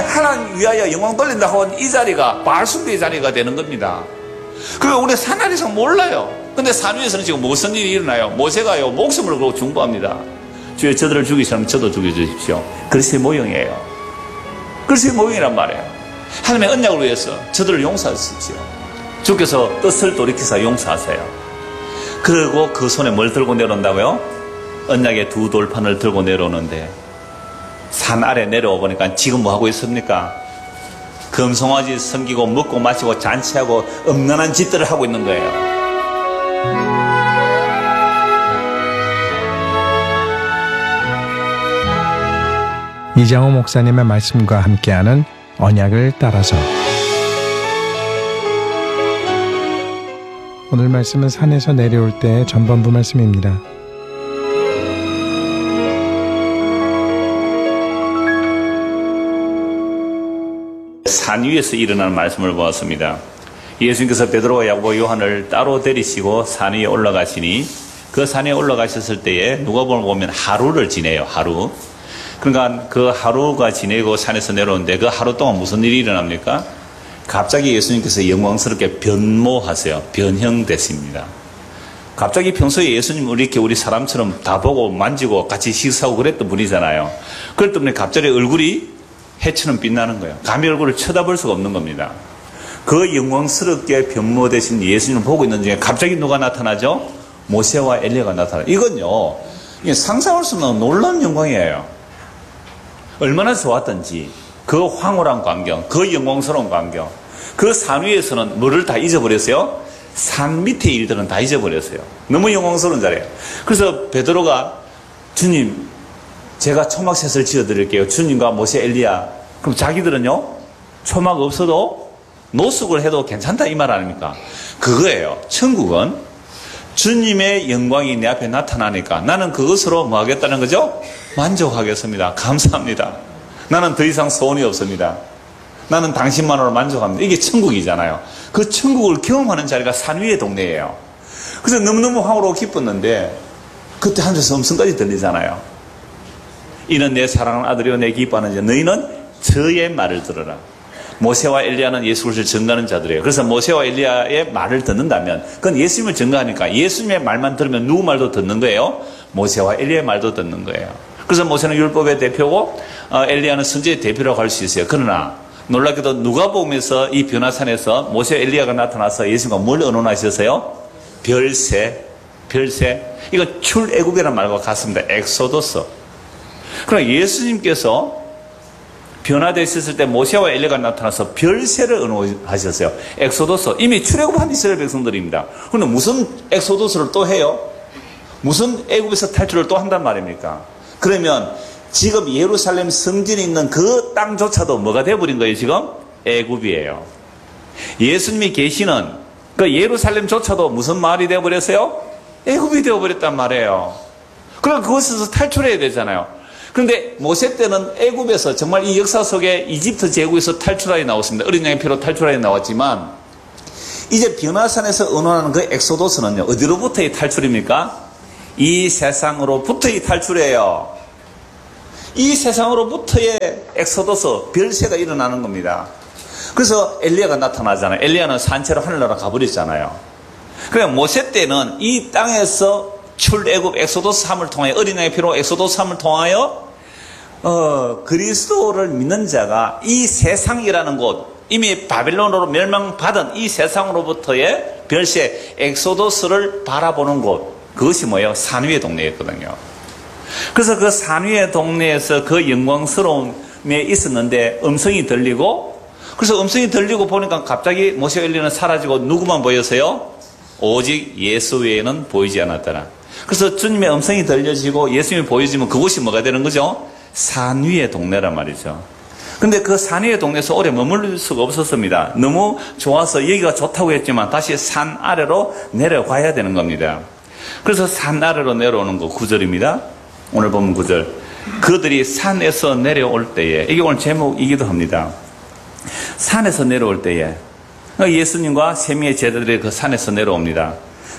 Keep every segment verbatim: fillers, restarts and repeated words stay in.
하나님 위하여 영광 돌린다 하고 이 자리가 바알숭배의 자리가 되는 겁니다. 그리고 우리 산 아래에서 몰라요. 근데 산 위에서는 지금 무슨 일이 일어나요? 모세가요 목숨을 걸고 중보합니다. 주여 저들을 죽이시면 저도 죽여주십시오. 그리스도의 모형이에요. 그리스도의 모형이란 말이에요. 하나님의 언약을 위해서 저들을 용서하십시오. 주께서 뜻을 돌이켜서 용서하세요. 그리고 그 손에 뭘 들고 내려온다고요? 언약의 두 돌판을 들고 내려오는데 산 아래 내려와 보니까 지금 뭐 하고 있습니까? 금송아지 섬기고 먹고 마시고 잔치하고 음란한 짓들을 하고 있는 거예요. 이장호 목사님의 말씀과 함께하는 언약을 따라서. 오늘 말씀은 산에서 내려올 때의 전반부 말씀입니다. 산 위에서 일어나는 말씀을 보았습니다. 예수님께서 베드로와 야고보 요한을 따로 데리시고 산 위에 올라가시니 그 산에 올라가셨을 때에 누가복음을 보면 하루를 지내요. 하루. 그러니까 그 하루가 지내고 산에서 내려오는데 그 하루 동안 무슨 일이 일어납니까? 갑자기 예수님께서 영광스럽게 변모하세요. 변형됐습니다. 갑자기 평소에 예수님을 이렇게 우리 사람처럼 다 보고 만지고 같이 식사하고 그랬던 분이잖아요. 그랬더니 때문에 갑자기 얼굴이 해처럼 빛나는 거예요. 감히 얼굴을 쳐다볼 수가 없는 겁니다. 그 영광스럽게 변모되신 예수님을 보고 있는 중에 갑자기 누가 나타나죠? 모세와 엘리야가 나타나요. 이건요, 상상할 수 없는 놀라운 영광이에요. 얼마나 좋았던지 그 황홀한 광경, 그 영광스러운 광경, 그 산 위에서는 뭐를 다 잊어버렸어요? 산 밑의 일들은 다 잊어버렸어요. 너무 영광스러운 자리예요. 그래서 베드로가 주님, 제가 초막셋을 지어드릴게요. 주님과 모세, 엘리야. 그럼 자기들은요, 초막 없어도 노숙을 해도 괜찮다 이 말 아닙니까? 그거예요. 천국은 주님의 영광이 내 앞에 나타나니까 나는 그것으로 뭐 하겠다는 거죠? 만족하겠습니다. 감사합니다. 나는 더 이상 소원이 없습니다. 나는 당신만으로 만족합니다. 이게 천국이잖아요. 그 천국을 경험하는 자리가 산 위의 동네예요. 그래서 너무너무 황홀하고 기뻤는데 그때 하늘에서 음성까지 들리잖아요. 이는 내 사랑하는 아들이요 내 기뻐하는 자, 너희는 저의 말을 들어라. 모세와 엘리야는 예수 그리스도를 증거하는 자들이에요. 그래서 모세와 엘리야의 말을 듣는다면 그건 예수님을 증거하니까 예수님의 말만 들으면 누구 말도 듣는 거예요? 모세와 엘리야의 말도 듣는 거예요. 그래서 모세는 율법의 대표고 어, 엘리야는 선지의 대표라고 할 수 있어요. 그러나 놀랍게도 누가복음에서 이 변화산에서 모세 엘리야가 나타나서 예수님과 뭘 언론하셨어요? 별세, 별세. 이거 출애굽이라는 말과 같습니다. 엑소더스. 그러나 예수님께서 변화되셨을 때 모세와 엘리야가 나타나서 별세를 언어하셨어요. 엑소더스. 이미 출애굽한 이스라엘 백성들입니다. 그런데 무슨 엑소더스를 또 해요? 무슨 애굽에서 탈출을 또 한단 말입니까? 그러면 지금 예루살렘 성전에 있는 그 땅조차도 뭐가 되어버린 거예요 지금? 애굽이에요. 예수님이 계시는 그 예루살렘조차도 무슨 마을이 되어버렸어요? 애굽이 되어버렸단 말이에요. 그럼 그것에서 탈출해야 되잖아요. 그런데 모세 때는 애굽에서 정말 이 역사 속에 이집트 제국에서 탈출하여 나왔습니다. 어린 양의 피로 탈출하여 나왔지만 이제 변화산에서 언원하는 그 엑소도스는요 어디로부터의 탈출입니까? 이 세상으로부터의 탈출이에요. 이 세상으로부터의 엑소도스, 별세가 일어나는 겁니다. 그래서 엘리야가 나타나잖아요. 엘리야는 산채로 하늘나라 가버렸잖아요. 그러니까 모세 때는 이 땅에서 출애굽 엑소도스 함을 통하여 어린 양의 피로 엑소도스 함을 통하여 어, 그리스도를 믿는 자가 이 세상이라는 곳 이미 바빌론으로 멸망받은 이 세상으로부터의 별세 엑소도스를 바라보는 곳 그것이 뭐예요? 산 위의 동네였거든요. 그래서 그 산 위의 동네에서 그 영광스러움에 있었는데 음성이 들리고 그래서 음성이 들리고 보니까 갑자기 모세와 엘리야는 사라지고 누구만 보였어요? 오직 예수 외에는 보이지 않았더라. 그래서 주님의 음성이 들려지고 예수님이 보여지면 그곳이 뭐가 되는 거죠? 산 위의 동네란 말이죠. 근데 그 산 위의 동네에서 오래 머물 수가 없었습니다. 너무 좋아서 여기가 좋다고 했지만 다시 산 아래로 내려가야 되는 겁니다. 그래서 산 아래로 내려오는 거 구 절입니다. 오늘 보면 구 절. 그들이 산에서 내려올 때에 이게 오늘 제목이기도 합니다. 산에서 내려올 때에 예수님과 세 명의 제자들이 그 산에서 내려옵니다.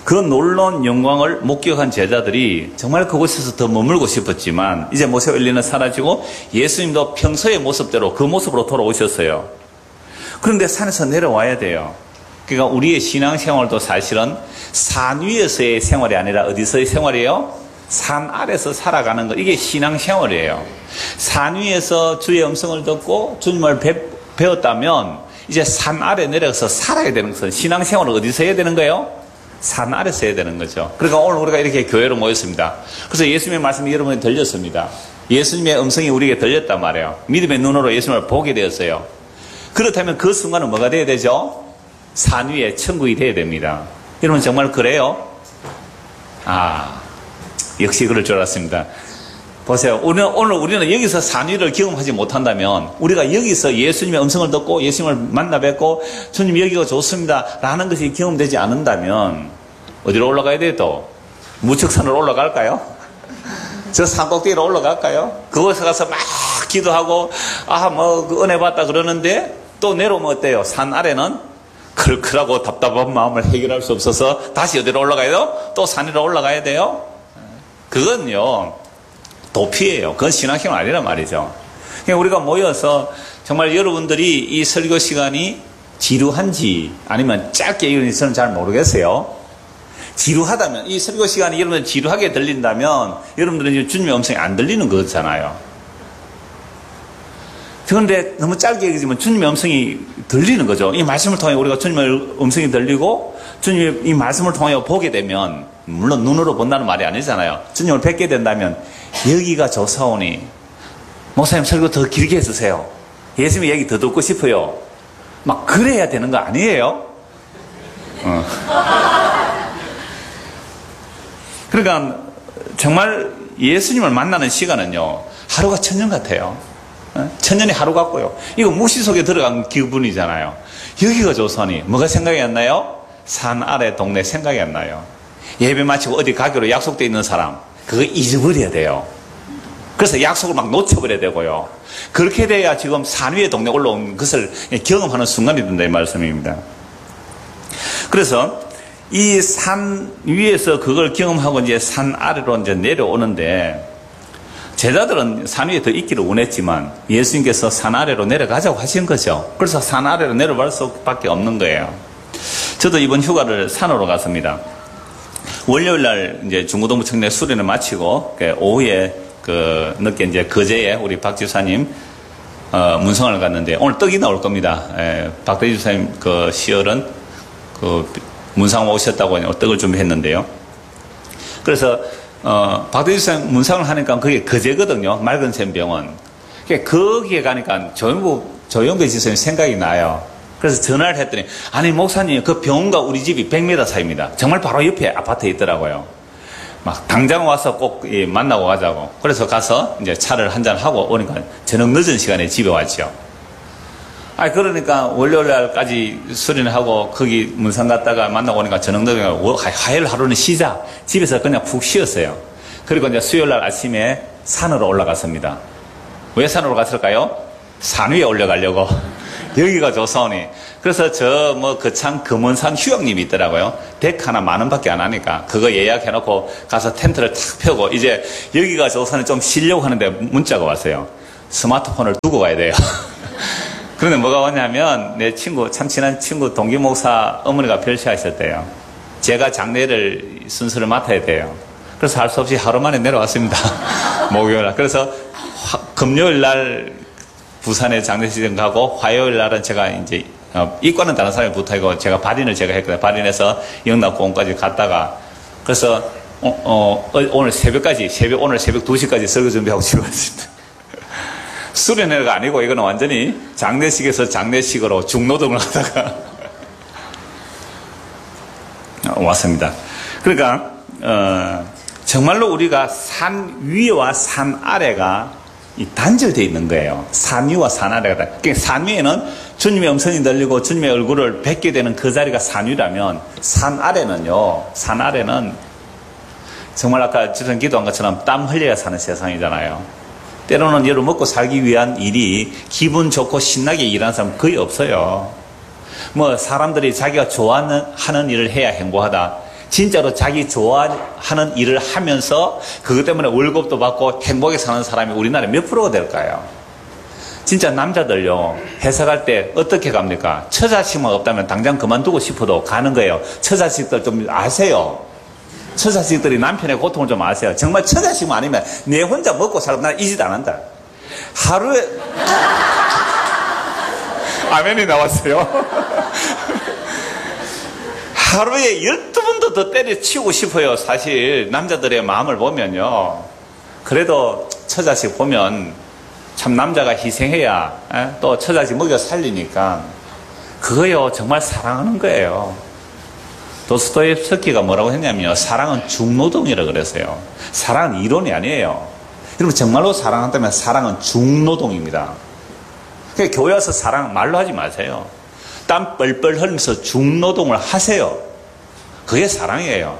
그 놀라운 영광을 목격한 제자들이 정말 그곳에서 더 머물고 싶었지만 이제 모세 엘리야는 사라지고 예수님도 평소의 모습대로 그 모습으로 돌아오셨어요. 그런데 산에서 내려와야 돼요. 그러니까 우리의 신앙생활도 사실은 산 위에서의 생활이 아니라 어디서의 생활이에요? 산 아래서 살아가는 것. 이게 신앙생활이에요. 산 위에서 주의 음성을 듣고 주님을 배, 배웠다면 이제 산 아래 내려가서 살아야 되는 것은 신앙생활을 어디서 해야 되는 거예요? 산 아래서 해야 되는 거죠. 그러니까 오늘 우리가 이렇게 교회로 모였습니다. 그래서 예수님의 말씀이 여러분에 들렸습니다. 예수님의 음성이 우리에게 들렸단 말이에요. 믿음의 눈으로 예수님을 보게 되었어요. 그렇다면 그 순간은 뭐가 돼야 되죠? 산 위에 천국이 돼야 됩니다. 여러분 정말 그래요? 아, 역시 그럴 줄 알았습니다. 보세요. 우리는, 오늘 우리는 여기서 산 위를 경험하지 못한다면 우리가 여기서 예수님의 음성을 듣고 예수님을 만나 뵙고 주님 여기가 좋습니다 라는 것이 경험되지 않는다면 어디로 올라가야 돼요 또? 무척산으로 올라갈까요? 저 산꼭대기로 올라갈까요? 그곳에 가서 막 기도하고 아 뭐 그 은혜 받다 그러는데 또 내려오면 어때요? 산 아래는 클클하고 답답한 마음을 해결할 수 없어서 다시 어디로 올라가야 돼요? 또 산 위로 올라가야 돼요? 그건요 도피예요. 그건 신앙생활 아니란 말이죠. 그러니까 우리가 모여서 정말 여러분들이 이 설교 시간이 지루한지 아니면 짧게 이런지 저는 잘 모르겠어요. 지루하다면 이 설교 시간이 여러분들 지루하게 들린다면 여러분들은 이제 주님의 음성이 안 들리는 거잖아요. 그런데 너무 짧게 얘기하지만 주님의 음성이 들리는 거죠. 이 말씀을 통해 우리가 주님의 음성이 들리고 주님의 이 말씀을 통해 보게 되면 물론 눈으로 본다는 말이 아니잖아요. 주님을 뵙게 된다면 여기가 좋사오니 목사님 설교 더 길게 해주세요. 예수님 얘기 더 듣고 싶어요. 막 그래야 되는 거 아니에요? 어. 그러니까 정말 예수님을 만나는 시간은요 하루가 천년 같아요. 천년이 하루 같고요. 이거 무시 속에 들어간 기분이잖아요. 여기가 좋사오니 뭐가 생각이 안 나요? 산 아래 동네 생각이 안 나요. 예배 마치고 어디 가기로 약속되어 있는 사람 그거 잊어버려야 돼요. 그래서 약속을 막 놓쳐버려야 되고요. 그렇게 돼야 지금 산 위에 동네 올라온 것을 경험하는 순간이 된다 이 말씀입니다. 그래서 이 산 위에서 그걸 경험하고 이제 산 아래로 이제 내려오는데 제자들은 산 위에 더 있기를 원했지만 예수님께서 산 아래로 내려가자고 하신 거죠. 그래서 산 아래로 내려갈 수밖에 없는 거예요. 저도 이번 휴가를 산으로 갔습니다. 월요일 날 이제 중고등부청내 수련을 마치고 오후에 그 늦게 이제 거제에 우리 박 지사님 어, 문성을 갔는데 오늘 떡이 나올 겁니다. 에, 박대지 지사님 그 시월은 그 문상 오셨다고 떡을 준비했는데요. 그래서 어, 박대지 지사님 문상을 하니까 그게 거제거든요. 맑은 샘병원. 거기에 가니까 조영구 조영배 지사님 생각이 나요. 그래서 전화를 했더니 아니 목사님 그 병원과 우리 집이 백 미터 사이입니다. 정말 바로 옆에 아파트에 있더라고요. 막 당장 와서 꼭 만나고 가자고. 그래서 가서 이제 차를 한잔 하고 오니까 저녁 늦은 시간에 집에 왔죠. 아 그러니까 월요일 날까지 수련하고 거기 문상 갔다가 만나고 오니까 저녁 늦으니까 화요일 하루는 쉬자. 집에서 그냥 푹 쉬었어요. 그리고 이제 수요일 날 아침에 산으로 올라갔습니다. 왜 산으로 갔을까요? 산 위에 올라가려고. 여기가 좋사오니. 그래서 저 뭐 거창 금원산 휴양림이 있더라고요. 덱 하나 만 원밖에 안 하니까 그거 예약해놓고 가서 텐트를 탁 펴고 이제 여기가 좋사오니 좀 쉬려고 하는데 문자가 왔어요. 스마트폰을 두고 가야 돼요. 그런데 뭐가 왔냐면 내 친구 참 친한 친구 동기 목사 어머니가 별세하셨대요. 제가 장례를 순서를 맡아야 돼요. 그래서 할 수 없이 하루 만에 내려왔습니다. 목요일 날. 그래서 화, 금요일 날 부산에 장례식장 가고 화요일 날은 제가 이제 어, 이과는 다른 사람이 붙어있고 제가 발인을 제가 했거든요. 발인해서 영락공원까지 갔다가 그래서 어, 어, 오늘 새벽까지 새벽 오늘 새벽 두 시까지 설교 준비하고 집에 왔습니다. 수련회가 아니고 이거는 완전히 장례식에서 장례식으로 중노동을 하다가 왔습니다. 그러니까 어, 정말로 우리가 산 위와 산 아래가 이 단절되어 있는 거예요. 산 위와 산 아래가. 그러니까 산 위에는 주님의 음성이 들리고 주님의 얼굴을 뵙게 되는 그 자리가 산 위라면 산 아래는요. 산 아래는 정말 아까 주선 기도한 것처럼 땀 흘려야 사는 세상이잖아요. 때로는 여러분 먹고 살기 위한 일이 기분 좋고 신나게 일하는 사람 거의 없어요. 뭐 사람들이 자기가 좋아하는 하는 일을 해야 행복하다. 진짜로 자기 좋아하는 일을 하면서 그것 때문에 월급도 받고 행복하게 사는 사람이 우리나라에 몇 프로가 될까요? 진짜 남자들요, 회사 갈 때 어떻게 갑니까? 처자식만 없다면 당장 그만두고 싶어도 가는 거예요. 처자식들 좀 아세요? 처자식들이 남편의 고통을 좀 아세요? 정말 처자식만 아니면 내 혼자 먹고 살고 난 이 짓 안 한다. 하루에 아멘이 나왔어요. 하루에 열두 번도 더 때려치우고 싶어요. 사실 남자들의 마음을 보면요. 그래도 처자식 보면 참 남자가 희생해야 에? 또 처자식 먹여 살리니까 그거요 정말 사랑하는 거예요. 도스토옙스키가 뭐라고 했냐면요, 사랑은 중노동이라고 그랬어요. 사랑은 이론이 아니에요. 여러분 정말로 사랑한다면 사랑은 중노동입니다. 그러니까 교회 와서 사랑 말로 하지 마세요. 땀 뻘뻘 흘리면서 중노동을 하세요. 그게 사랑이에요.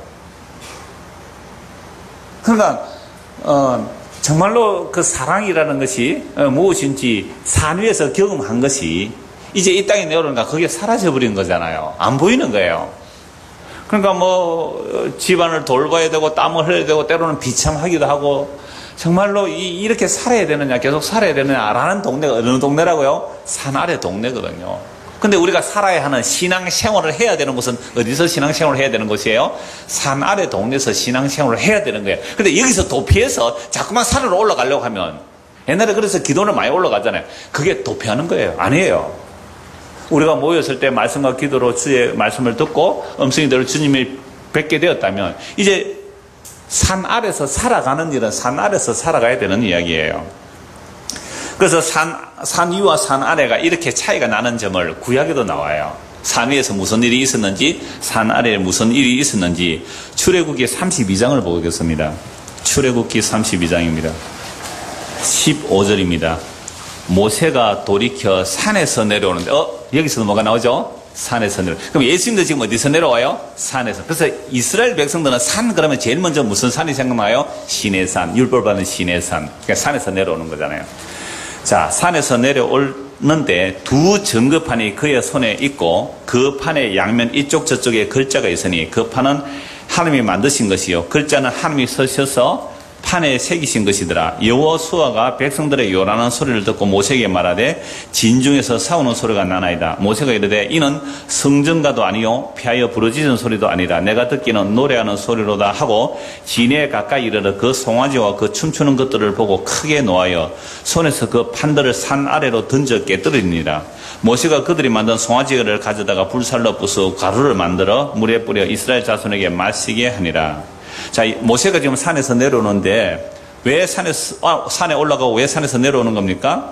그러니까 어, 정말로 그 사랑이라는 것이 무엇인지 산 위에서 경험한 것이 이제 이 땅에 내려오니까 그게 사라져버린 거잖아요. 안 보이는 거예요. 그러니까 뭐 집안을 돌봐야 되고 땀을 흘려야 되고 때로는 비참하기도 하고 정말로 이, 이렇게 살아야 되느냐, 계속 살아야 되느냐라는 동네가 어느 동네라고요? 산 아래 동네거든요. 근데 우리가 살아야 하는 신앙생활을 해야 되는 곳은 어디서 신앙생활을 해야 되는 곳이에요? 산 아래 동네에서 신앙생활을 해야 되는 거예요. 근데 여기서 도피해서 자꾸만 산으로 올라가려고 하면, 옛날에 그래서 기도를 많이 올라가잖아요. 그게 도피하는 거예요. 아니에요. 우리가 모였을 때 말씀과 기도로 주의 말씀을 듣고 음성이대로 주님이 뵙게 되었다면 이제 산 아래서 살아가는 일은 산 아래서 살아가야 되는 이야기예요. 그래서 산, 산 위와 산 아래가 이렇게 차이가 나는 점을 구약에도 나와요. 산 위에서 무슨 일이 있었는지, 산 아래에 무슨 일이 있었는지 출애굽기 삼십이 장을 보겠습니다. 출애굽기 삼십이 장입니다. 십오 절입니다. 모세가 돌이켜 산에서 내려오는데, 어? 여기서도 뭐가 나오죠? 산에서 내려. 그럼 예수님도 지금 어디서 내려와요? 산에서. 그래서 이스라엘 백성들은 산 그러면 제일 먼저 무슨 산이 생각나요? 시내산, 율법 받는 시내산. 그러니까 산에서 내려오는 거잖아요. 자, 산에서 내려오는데 두 증거판이 그의 손에 있고 그 판의 양면 이쪽 저쪽에 글자가 있으니 그 판은 하나님이 만드신 것이요 글자는 하나님이 쓰셔서 판에 새기신 것이더라. 여호수아가 백성들의 요란한 소리를 듣고 모세에게 말하되 진중에서 싸우는 소리가 나나이다. 모세가 이르되 이는 성전가도 아니요 피하여 부르짖은 소리도 아니다. 내가 듣기는 노래하는 소리로다 하고 진에 가까이 이르러 그 송아지와 그 춤추는 것들을 보고 크게 노하여 손에서 그 판들을 산 아래로 던져 깨뜨리니라. 모세가 그들이 만든 송아지를 가져다가 불살로 부수 가루를 만들어 물에 뿌려 이스라엘 자손에게 마시게 하니라. 자, 모세가 지금 산에서 내려오는데 왜 산에서, 아, 산에 올라가고 왜 산에서 내려오는 겁니까?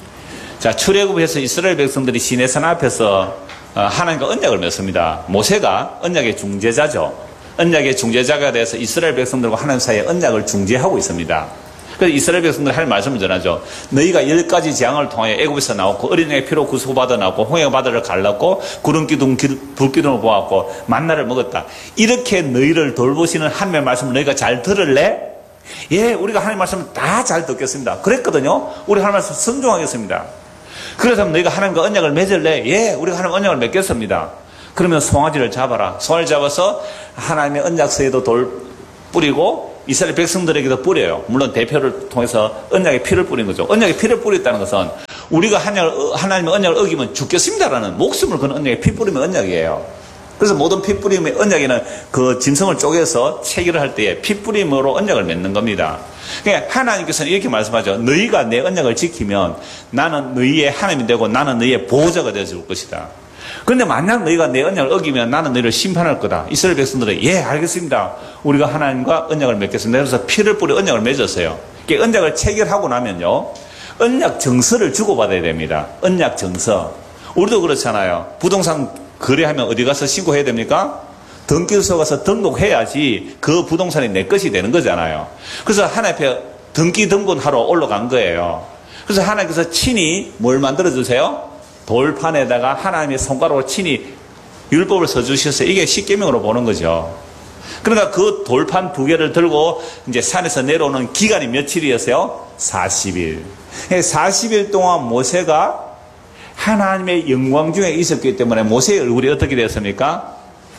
자, 출애굽에서 이스라엘 백성들이 시내산 앞에서 하나님과 언약을 맺습니다. 모세가 언약의 중재자죠. 언약의 중재자가 돼서 이스라엘 백성들과 하나님 사이에 언약을 중재하고 있습니다. 그래서 이스라엘 백성들 할 말씀을 전하죠. 너희가 열 가지 재앙을 통하여 애굽에서 나왔고 어린애의 피로 구속받아 나왔고 홍해 바다를 갈랐고 구름기둥 불기둥을 보았고 만나를 먹었다. 이렇게 너희를 돌보시는 하나님의 말씀을 너희가 잘 들을래? 예, 우리가 하나님 말씀을 다 잘 듣겠습니다. 그랬거든요. 우리 하나님 말씀 순종하겠습니다. 그래서 너희가 하나님과 언약을 맺을래? 예, 우리가 하나님 언약을 맺겠습니다. 그러면 송아지를 잡아라. 송아지를 잡아서 하나님의 언약서에도 돌 뿌리고 이스라엘 백성들에게도 뿌려요. 물론 대표를 통해서 언약의 피를 뿌린 거죠. 언약의 피를 뿌렸다는 것은 우리가 언약을, 하나님의 언약을 어기면 죽겠습니다라는 목숨을 거는 언약의 피 뿌리면 언약이에요. 그래서 모든 피 뿌림의 언약에는 그 짐승을 쪼개서 체결을 할 때에 피 뿌림으로 언약을 맺는 겁니다. 그러니까 하나님께서는 이렇게 말씀하죠. 너희가 내 언약을 지키면 나는 너희의 하나님이 되고 나는 너희의 보호자가 되어줄 것이다. 그런데 만약 너희가 내 언약을 어기면 나는 너희를 심판할 거다. 이스라엘 백성들은 예 알겠습니다. 우리가 하나님과 언약을 맺겠습니다. 그래서 피를 뿌려 언약을 맺었어요. 그러니까 언약을 체결하고 나면요. 언약 정서를 주고받아야 됩니다. 언약 정서. 우리도 그렇잖아요. 부동산 거래하면 어디 가서 신고해야 됩니까? 등기소 가서 등록해야지 그 부동산이 내 것이 되는 거잖아요. 그래서 하나님 앞에 등기 등본하러 올라간 거예요. 그래서 하나님께서 친히 뭘 만들어주세요? 돌판에다가 하나님의 손가락으로 친히 율법을 써주셨어요. 이게 십계명으로 보는 거죠. 그러니까 그 돌판 두 개를 들고 이제 산에서 내려오는 기간이 며칠이었어요? 사십 일. 사십 일 동안 모세가 하나님의 영광 중에 있었기 때문에 모세의 얼굴이 어떻게 되었습니까?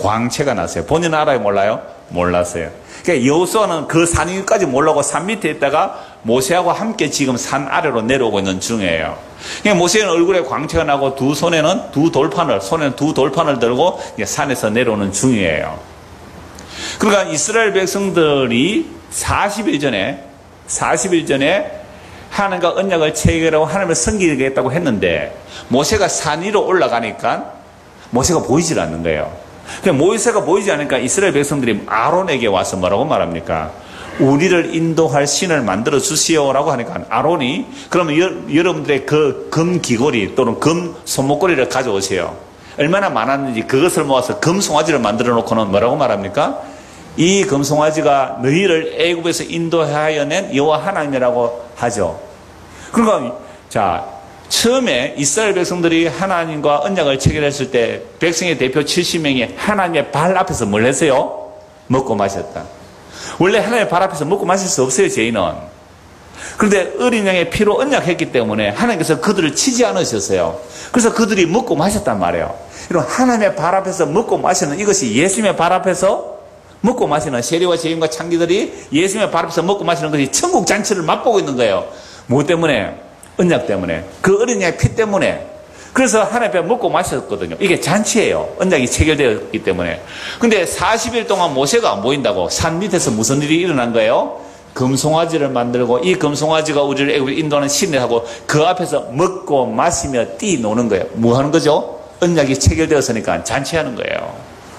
광채가 났어요. 본인은 알아요? 몰라요? 몰랐어요. 그러니까 여호수아는 그 산 위까지 몰라고 산 밑에 있다가 모세하고 함께 지금 산 아래로 내려오고 있는 중이에요. 그러니까 모세는 얼굴에 광채가 나고 두 손에는 두 돌판을, 손에는 두 돌판을 들고 산에서 내려오는 중이에요. 그러니까 이스라엘 백성들이 사십 일 전에, 사십 일 전에 하나님과 언약을 체결하고 하나님을 섬기겠다고 했는데 모세가 산 위로 올라가니까 모세가 보이질 않는 거예요. 그러니까 모세가 보이지 않으니까 이스라엘 백성들이 아론에게 와서 뭐라고 말합니까? 우리를 인도할 신을 만들어 주시오라고 하니까 아론이 그러면 여, 여러분들의 그 금 귀걸이 또는 금 손목걸이를 가져오세요. 얼마나 많았는지 그것을 모아서 금송아지를 만들어 놓고는 뭐라고 말합니까? 이 금송아지가 너희를 애굽에서 인도하여 낸 여호와 하나님이라고 하죠. 그러니까 자 처음에 이스라엘 백성들이 하나님과 언약을 체결했을 때 백성의 대표 칠십 명이 하나님의 발 앞에서 뭘 했어요? 먹고 마셨다. 원래 하나님의 발 앞에서 먹고 마실 수 없어요, 죄인은. 그런데 어린 양의 피로 언약했기 때문에 하나님께서 그들을 치지 않으셨어요. 그래서 그들이 먹고 마셨단 말이에요. 그럼 하나님의 발 앞에서 먹고 마시는 이것이 예수님의 발 앞에서 먹고 마시는 세리와 죄인과 창기들이 예수님의 발 앞에서 먹고 마시는 것이 천국 잔치를 맛보고 있는 거예요. 뭐 때문에? 언약 때문에. 그 어린 양의 피 때문에. 그래서 하나님 앞에 먹고 마셨거든요. 이게 잔치예요. 언약이 체결되었기 때문에. 근데 사십 일 동안 모세가 안 보인다고 산 밑에서 무슨 일이 일어난 거예요? 금송아지를 만들고 이 금송아지가 우리를 애굽에 인도하는 신을 하고 그 앞에서 먹고 마시며 뛰노는 거예요. 뭐 하는 거죠? 언약이 체결되었으니까 잔치하는 거예요.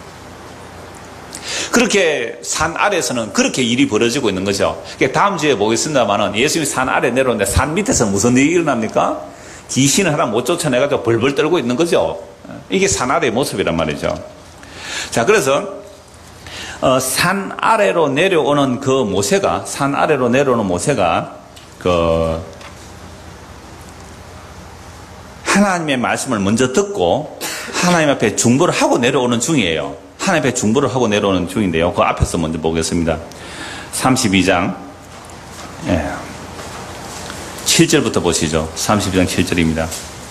그렇게 산 아래에서는 그렇게 일이 벌어지고 있는 거죠. 다음 주에 보겠습니다만은 예수님이 산 아래 내려오는데 산 밑에서 무슨 일이 일어납니까? 귀신을 하나 못 쫓아내가지고 벌벌 떨고 있는 거죠. 이게 산 아래의 모습이란 말이죠. 자, 그래서 어, 산 아래로 내려오는 그 모세가 산 아래로 내려오는 모세가 그 하나님의 말씀을 먼저 듣고 하나님 앞에 중보를 하고 내려오는 중이에요. 하나님 앞에 중보를 하고 내려오는 중인데요. 그 앞에서 먼저 보겠습니다. 삼십이 장 예. 칠 절부터 보시죠. 삼십이 장 칠 절입니다.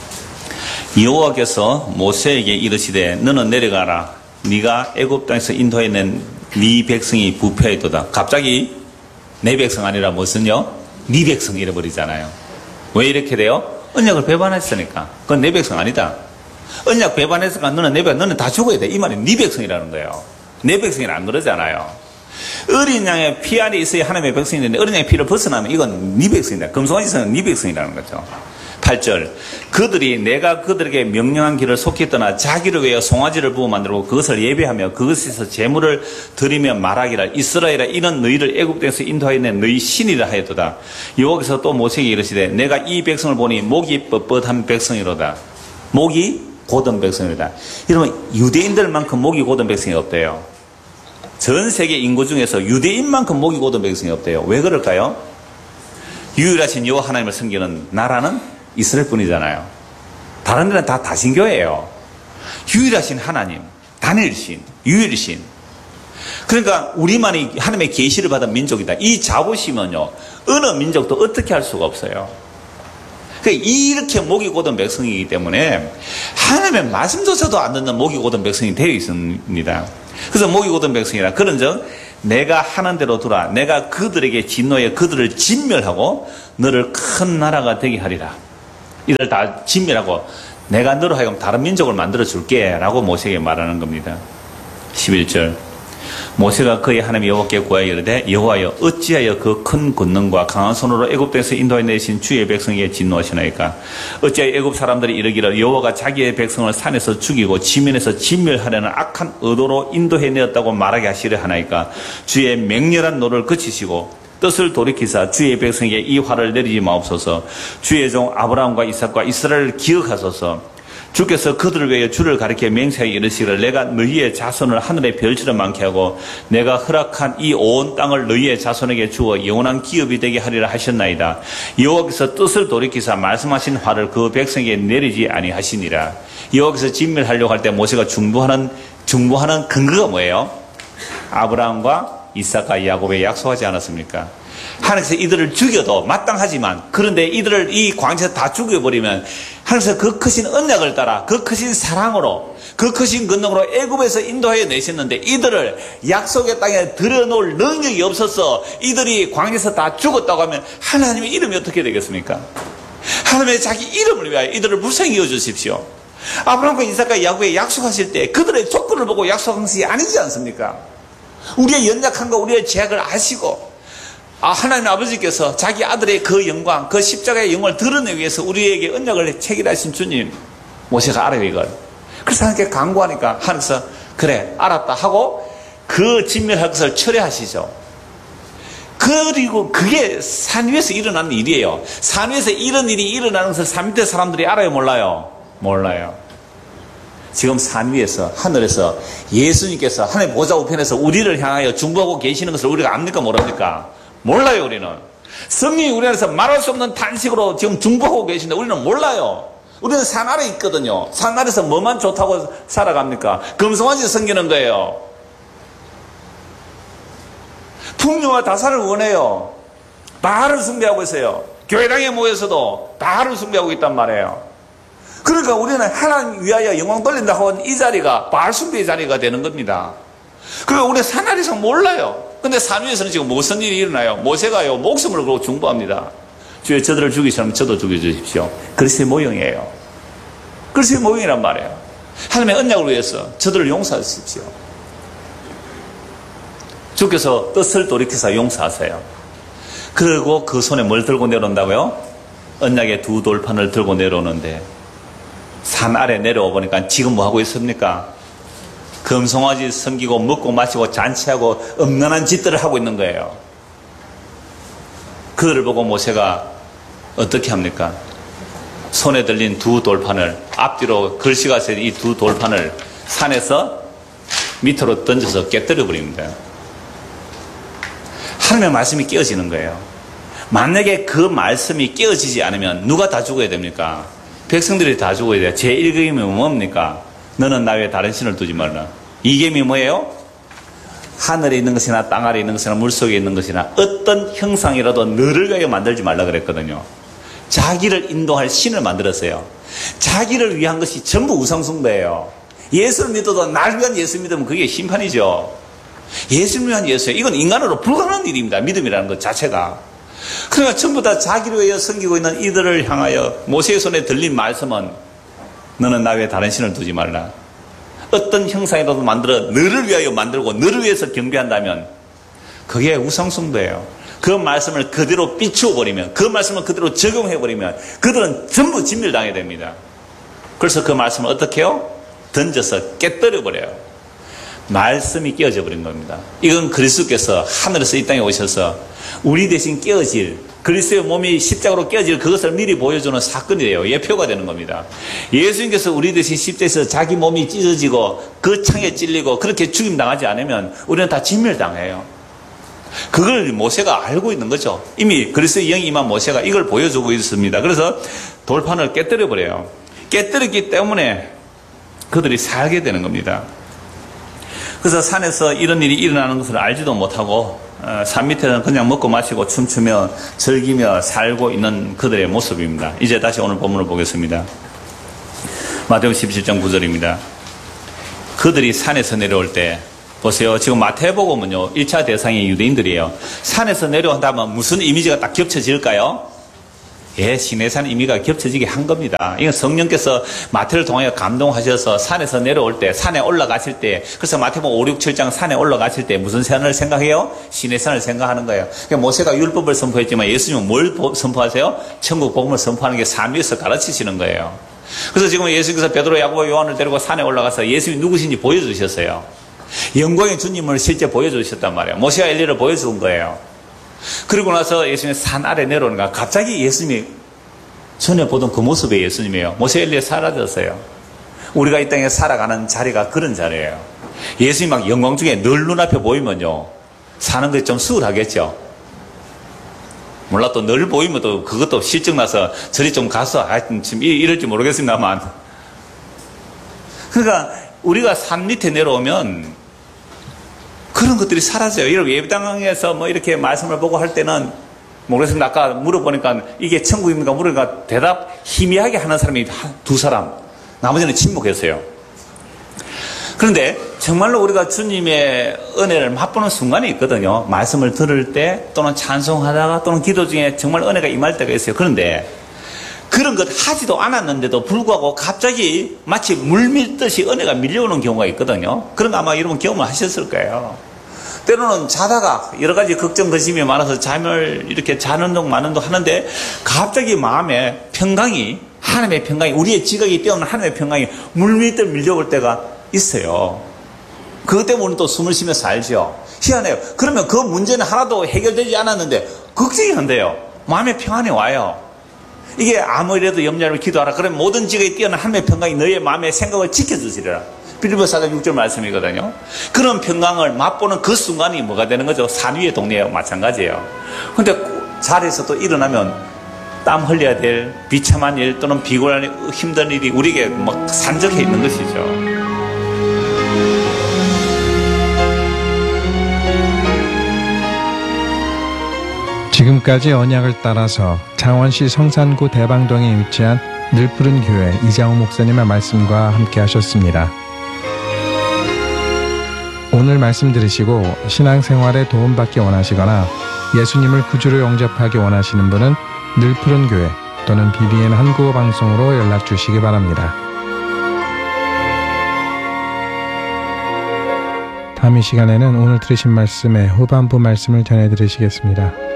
여호와께서 모세에게 이르시되 너는 내려가라. 네가 애굽 땅에서 인도해낸 네 백성이 부패하였도다. 갑자기 내 백성 아니라 무슨요? 네 백성 잃어버리잖아요. 왜 이렇게 돼요? 언약을 배반했으니까. 그건 내 백성 아니다. 언약 배반했으니까 너는 내 백성, 너는 다 죽어야 돼. 이 말이 네 백성이라는 거예요. 내 백성이라 안 그러잖아요. 어린 양의 피 안에 있어야 하나님의 백성인데 어린 양의 피를 벗어나면 이건 네 백성이다. 금송아지는 네 백성이라는 거죠. 팔 절 그들이 내가 그들에게 명령한 길을 속히 떠나 자기를 위하여 송아지를 부어 만들고 그것을 예배하며 그것에서 제물을 드리며 말하기를 이스라엘아 이는 너희를 애굽 땅에서 인도하여 낸 너희 신이라 하였도다. 여호와께서 또 모세에게 이르시되 내가 이 백성을 보니 목이 뻣뻣한 백성이로다. 목이 곧은 백성이다. 여러분 유대인들만큼 목이 곧은 백성이 없대요. 전 세계 인구 중에서 유대인만큼 목이 곧은 백성이 없대요. 왜 그럴까요? 유일하신 여호와 하나님을 섬기는 나라는 이스라엘뿐이잖아요. 다른 데는 다 다신교예요. 유일하신 하나님, 단일신, 유일신. 그러니까 우리만이 하나님의 계시를 받은 민족이다. 이 자부심은요, 어느 민족도 어떻게 할 수가 없어요. 그러니까 이렇게 목이 곧은 백성이기 때문에 하나님의 말씀조차도 안 듣는 목이 곧은 백성이 되어 있습니다. 그래서 목이 곧은 백성이라 그런즉 내가 하는 대로 두라. 내가 그들에게 진노해 그들을 진멸하고 너를 큰 나라가 되게 하리라. 이들 다 진멸하고 내가 너로 하여금 다른 민족을 만들어 줄게 라고 모세에게 말하는 겁니다. 십일 절 모세가 그의 하나님 여호와께 구하여 이르되 여호와여 어찌하여 그 큰 권능과 강한 손으로 애굽 땅에서 인도하여 내신 주의 백성에게 진노하시나이까. 어찌하여 애굽 사람들이 이르기를 여호와가 자기의 백성을 산에서 죽이고 지면에서 진멸하려는 악한 의도로 인도해 내었다고 말하게 하시려 하나이까. 주의 맹렬한 노를 그치시고 뜻을 돌이키사 주의 백성에게 이 화를 내리지 마옵소서. 주의 종 아브라함과 이삭과 이스라엘을 기억하소서. 주께서 그들을 위하여 주를 가리켜 맹세하여 이르시기를 내가 너희의 자손을 하늘의 별처럼 많게 하고 내가 허락한 이 온 땅을 너희의 자손에게 주어 영원한 기업이 되게 하리라 하셨나이다. 여호와께서 뜻을 돌이키사 말씀하신 화를 그 백성에게 내리지 아니하시니라. 여호와께서 진멸하려고 할 때 모세가 중보하는 중보하는 근거가 뭐예요? 아브라함과 이삭과 야곱에 약속하지 않았습니까? 하나님께서 이들을 죽여도 마땅하지만 그런데 이들을 이 광채에서 다 죽여버리면 하나님께서 그 크신 언약을 따라 그 크신 사랑으로 그 크신 권능으로 애굽에서 인도하여 내셨는데 이들을 약속의 땅에 들여놓을 능력이 없어서 이들이 광야에서 다 죽었다고 하면 하나님의 이름이 어떻게 되겠습니까? 하나님의 자기 이름을 위하여 이들을 불쌍히 여주십시오. 아브라함과 이삭과 야곱에 약속하실 때 그들의 조건을 보고 약속한 것이 아니지 않습니까? 우리의 연약함과 우리의 죄악을 아시고 아, 하나님 아버지께서 자기 아들의 그 영광, 그 십자가의 영광을 드러내기 위해서 우리에게 언약을 체결하신 주님, 모세가 알아요, 이걸. 그래서 하나님께 간구하니까 하나님께서 그래, 알았다 하고 그 진멸할 것을 철회하시죠. 그리고 그게 산 위에서 일어나는 일이에요. 산 위에서 이런 일이 일어나는 것을 산 밑에 사람들이 알아요, 몰라요? 몰라요. 지금 산 위에서, 하늘에서 예수님께서 하나님 보좌 우편에서 우리를 향하여 중보하고 계시는 것을 우리가 압니까, 모릅니까? 몰라요, 우리는. 성령이 우리 안에서 말할 수 없는 탄식으로 지금 중보하고 계신데 우리는 몰라요. 우리는 산 아래 있거든요. 산 아래서 뭐만 좋다고 살아갑니까? 금송아지 섬기는 거예요. 풍요와 다산을 원해요. 바알을 숭배하고 있어요. 교회당에 모여서도 바알을 숭배하고 있단 말이에요. 그러니까 우리는 하나님 위하여 영광 돌린다 하고 이 자리가 바알 숭배의 자리가 되는 겁니다. 그러니까 우리 산 아래에서 몰라요. 근데 산 위에서는 지금 무슨 일이 일어나요? 모세가요, 목숨을 걸고 중보합니다. 주여 저들을 죽이시면 저도 죽여주십시오. 그리스도의 모형이에요. 그리스도의 모형이란 말이에요. 하나님의 언약을 위해서 저들을 용서하십시오. 주께서 뜻을 돌이켜서 용서하세요. 그리고 그 손에 뭘 들고 내려온다고요? 언약의 두 돌판을 들고 내려오는데 산 아래 내려와 보니까 지금 뭐 하고 있습니까? 금송아지 섬기고 먹고 마시고 잔치하고 음란한 짓들을 하고 있는 거예요. 그들을 보고 모세가 어떻게 합니까? 손에 들린 두 돌판을 앞뒤로 글씨가 쓰인 이 두 돌판을 산에서 밑으로 던져서 깨뜨려 버립니다. 하나님의 말씀이 깨어지는 거예요. 만약에 그 말씀이 깨어지지 않으면 누가 다 죽어야 됩니까? 백성들이 다 죽어야 돼요. 제일 계명이 뭡니까? 너는 나 외에 다른 신을 두지 말라. 이 계명이 뭐예요? 하늘에 있는 것이나 땅 아래 있는 것이나 물속에 있는 것이나 어떤 형상이라도 너를 위하여 만들지 말라 그랬거든요. 자기를 인도할 신을 만들었어요. 자기를 위한 것이 전부 우상숭배예요. 예수를 믿어도 날 위한 예수 믿으면 그게 심판이죠. 예수를 위한 예수예요. 이건 인간으로 불가능한 일입니다. 믿음이라는 것 자체가. 그러니까 전부 다 자기를 위하여 섬기고 있는 이들을 향하여 모세의 손에 들린 말씀은 너는 나 외에 다른 신을 두지 말라. 어떤 형상이라도 만들어 너를 위하여 만들고 너를 위해서 경배한다면 그게 우상숭배예요. 그 말씀을 그대로 비추어버리면, 그 말씀을 그대로 적용해버리면 그들은 전부 진멸당해야 됩니다. 그래서 그 말씀을 어떻게 해요? 던져서 깨뜨려버려요. 말씀이 깨어져 버린 겁니다. 이건 그리스도께서 하늘에서 이 땅에 오셔서 우리 대신 깨어질, 그리스도의 몸이 십자가로 깨어질 그것을 미리 보여주는 사건이에요. 예표가 되는 겁니다. 예수님께서 우리 대신 십자가에서 자기 몸이 찢어지고 그 창에 찔리고 그렇게 죽임당하지 않으면 우리는 다 진멸당해요. 그걸 모세가 알고 있는 거죠. 이미 그리스도의 영이 임한 모세가 이걸 보여주고 있습니다. 그래서 돌판을 깨뜨려 버려요. 깨뜨렸기 때문에 그들이 살게 되는 겁니다. 그래서 산에서 이런 일이 일어나는 것을 알지도 못하고 어, 산 밑에는 그냥 먹고 마시고 춤추며 즐기며 살고 있는 그들의 모습입니다. 이제 다시 오늘 본문을 보겠습니다. 마태복음 십칠 장 구 절입니다. 그들이 산에서 내려올 때 보세요. 지금 마태복음은요, 일 차 대상이 유대인들이에요. 산에서 내려온다면 무슨 이미지가 딱 겹쳐질까요? 예, 시내산 의미가 겹쳐지게 한 겁니다. 이건 성령께서 마태를 통하여 감동하셔서 산에서 내려올 때, 산에 올라가실 때, 그래서 마태복음 오, 육, 칠 장 산에 올라가실 때 무슨 산을 생각해요? 시내산을 생각하는 거예요. 그러니까 모세가 율법을 선포했지만 예수님은 뭘 선포하세요? 천국 복음을 선포하는 게 산 위에서 가르치시는 거예요. 그래서 지금 예수님께서 베드로, 야고보, 요한을 데리고 산에 올라가서 예수님이 누구신지 보여주셨어요. 영광의 주님을 실제 보여주셨단 말이에요. 모세와 엘리야를 보여준 거예요. 그리고 나서 예수님이 산 아래 내려오는가 갑자기 예수님이 전에 보던 그 모습의 예수님이에요. 모세 엘리야 사라졌어요. 우리가 이 땅에 살아가는 자리가 그런 자리예요. 예수님이 막 영광 중에 늘 눈앞에 보이면요 사는 게 좀 수월하겠죠. 몰라 또 늘 보이면 또 그것도 실증 나서 저리 좀 가서 하여튼 지금 이럴지 모르겠습니다만, 그러니까 우리가 산 밑에 내려오면 그런 것들이 사라져요. 이렇게 예배당에서 뭐 이렇게 말씀을 보고 할 때는 모르겠습니다. 아까 물어보니까 이게 천국입니까? 물으니까 대답 희미하게 하는 사람이 두 사람, 나머지는 침묵했어요. 그런데 정말로 우리가 주님의 은혜를 맛보는 순간이 있거든요. 말씀을 들을 때 또는 찬송하다가 또는 기도 중에 정말 은혜가 임할 때가 있어요. 그런데 그런 것 하지도 않았는데도 불구하고 갑자기 마치 물 밀듯이 은혜가 밀려오는 경우가 있거든요. 그런 거 아마 여러분 경험을 하셨을 거예요. 때로는 자다가 여러 가지 걱정, 근심이 많아서 잠을 이렇게 자는 동 마는 동 하는데 갑자기 마음에 평강이, 하나님의 평강이, 우리의 지각이 뛰어난 하나님의 평강이 물밀듯 밀려올 때가 있어요. 그것 때문에 또 숨을 쉬면서 살죠. 희한해요. 그러면 그 문제는 하나도 해결되지 않았는데 걱정이 안 돼요. 마음의 평안이 와요. 이게 아무래도 염려를 기도하라. 그러면 모든 지각이 뛰어난 하나님의 평강이 너의 마음의 생각을 지켜주시리라. 빌립보서 사 장 육 절 말씀이거든요. 그런 평강을 맛보는 그 순간이 뭐가 되는 거죠? 산 위의 동네와 마찬가지예요. 근데 자리에서 또 일어나면 땀 흘려야 될 비참한 일 또는 비굴한 힘든 일이 우리에게 막 산적해 있는 것이죠. 지금까지 언약을 따라서 창원시 성산구 대방동에 위치한 늘푸른 교회 이장호 목사님의 말씀과 함께 하셨습니다. 오늘 말씀 들으시고 신앙생활에 도움받기 원하시거나 예수님을 구주로 영접하기 원하시는 분은 늘푸른 교회 또는 비비엔 한국어 방송으로 연락 주시기 바랍니다. 다음 이 시간에는 오늘 들으신 말씀의 후반부 말씀을 전해드리시겠습니다.